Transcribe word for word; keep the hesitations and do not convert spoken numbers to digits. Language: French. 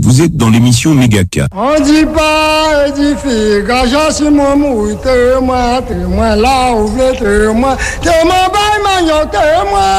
Vous êtes dans l'émission Mégaka. On dit pas édifié, gageant sur mon mouille, te moi, te moi, là où veut te moi, te moi, baille, magnon, te moi.